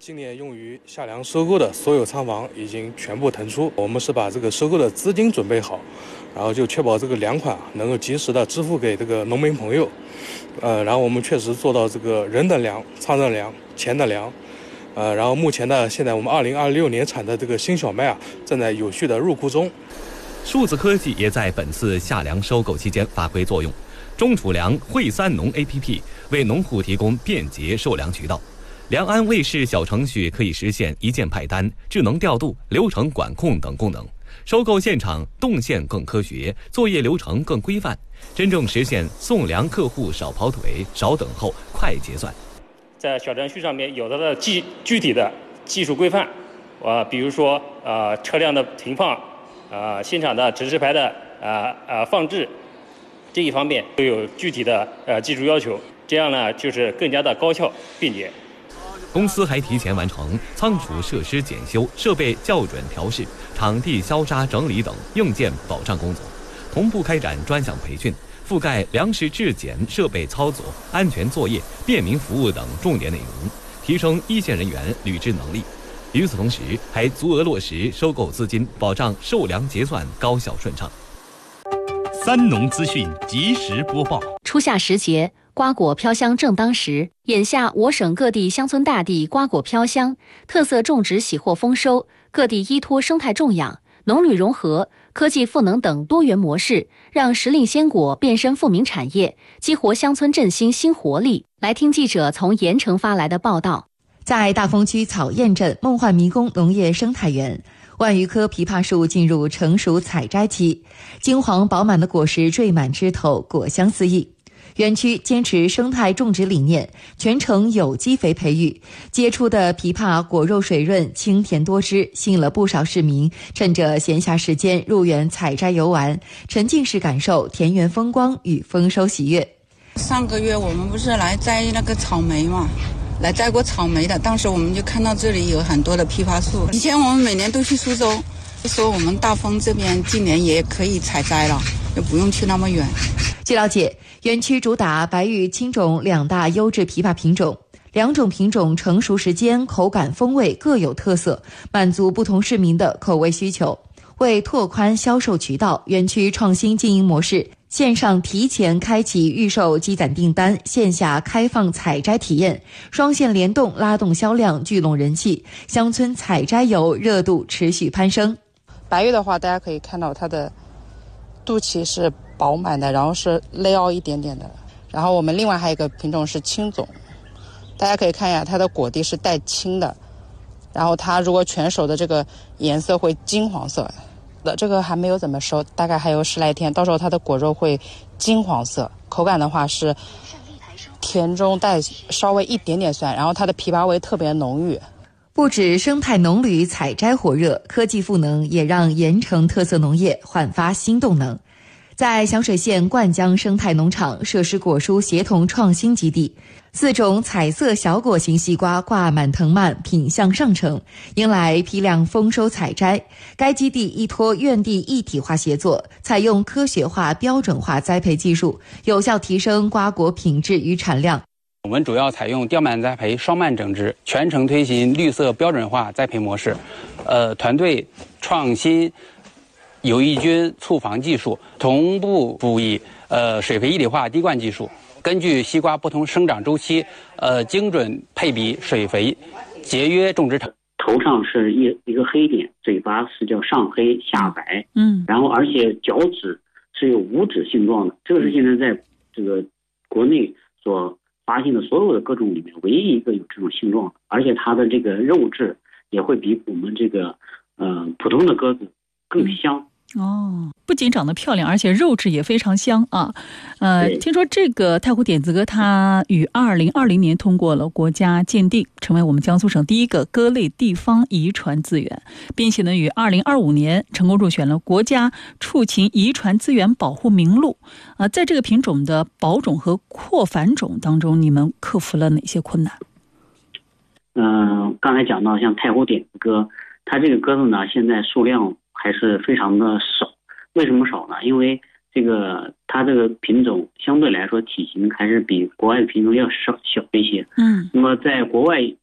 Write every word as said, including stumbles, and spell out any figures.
今年用于夏粮收购的所有仓房已经全部腾出，我们是把这个收购的资金准备好，然后就确保这个粮款能够及时的支付给这个农民朋友。呃，然后我们确实做到这个人的粮、仓的粮、钱的粮。呃，然后目前呢，现在我们二零二六年产的这个新小麦啊，正在有序的入库中。 数字科技也在本次夏粮收购期间发挥作用。中储粮惠三农 A P P 为农户提供便捷售粮渠道，粮安卫士小程序可以实现一键派单、智能调度、流程管控等功能。收购现场动线更科学，作业流程更规范，真正实现送粮客户少跑腿、少等候、快结算。 在小程序上面有它的具具体的技术规范，啊，比如说呃车辆的停放，啊现场的指示牌的啊啊放置，这一方面都有具体的呃技术要求，这样呢就是更加的高效便捷。 公司还提前完成仓储设施检修、设备校准调试、场地消杀整理等硬件保障工作，同步开展专项培训，覆盖粮食质检、设备操作、安全作业、便民服务等重点内容，提升一线人员履职能力。与此同时，还足额落实收购资金，保障售粮结算高效顺畅。 三农资讯及时播报。 初夏时节，瓜果飘香正当时。眼下我省各地乡村大地瓜果飘香，特色种植喜获丰收，各地依托生态种养、农旅融合、科技赋能等多元模式，让时令鲜果变身富民产业，激活乡村振兴新活力。来听记者从盐城发来的报道。 在大丰区草堰镇梦幻迷宫农业生态园，万余棵枇杷树进入成熟采摘期，金黄饱满的果实缀满枝头，果香四溢。园区坚持生态种植理念，全程有机肥培育，结出的枇杷果肉水润、清甜多汁，吸引了不少市民趁着闲暇时间入园采摘游玩，沉浸式感受田园风光与丰收喜悦。 上个月我们不是来摘那个草莓嘛，来摘过草莓的，当时我们就看到这里有很多的枇杷树。以前我们每年都去苏州，说我们大丰这边今年也可以采摘了，就不用去那么远。 据了解，园区主打白玉青种两大优质枇杷品种，两种品种成熟时间、口感、风味各有特色，满足不同市民的口味需求。为拓宽销售渠道，园区创新经营模式，线上提前开启预售积攒订单，线下开放采摘体验，双线联动拉动销量，聚拢人气，乡村采摘游热度持续攀升。 白玉的话，大家可以看到它的肚脐是饱满的，然后是勒凹一点点的。然后我们另外还有一个品种是青种，大家可以看一下它的果蒂是带青的，然后它如果全熟的这个颜色会金黄色的，这个还没有怎么熟，大概还有十来天，到时候它的果肉会金黄色，口感的话是甜中带稍微一点点酸，然后它的枇杷味特别浓郁。 不止生态农旅采摘火热，科技赋能也让盐城特色农业焕发新动能。在响水县灌江生态农场设施果蔬协同创新基地，四种彩色小果型西瓜挂满藤蔓，品相上乘，迎来批量丰收采摘。该基地依托院地一体化协作，采用科学化标准化栽培技术，有效提升瓜果品质与产量。 我们主要采用吊蔓栽培、双蔓整枝，全程推行绿色标准化栽培模式。呃，团队创新有益菌促防技术，同步辅以呃水肥一体化滴灌技术，根据西瓜不同生长周期，呃精准配比水肥，节约种植成。 头上是一一个黑点，嘴巴是叫上黑下白， 嗯， 然后而且脚趾是有五指形状的，这个是现在在这个国内所发现的所有的各种里面唯一一个有这种形状，而且它的这个肉质也会比我们这个呃普通的鸽子更香。 哦，不仅长得漂亮，而且肉质也非常香啊！呃，听说这个太湖点子鸽，它于二零二零年通过了国家鉴定，成为我们江苏省第一个鸽类地方遗传资源，并且呢，于二零二五年成功入选了国家畜禽遗传资源保护名录。啊、呃，在这个品种的保种和扩繁种当中，你们克服了哪些困难？ 嗯、呃，刚才讲到像太湖点子鸽，它这个鸽子呢，现在数量还是非常的少。为什么少呢？因为这个它这个品种相对来说体型还是比国外的品种要少小一些。 嗯， 那么在国外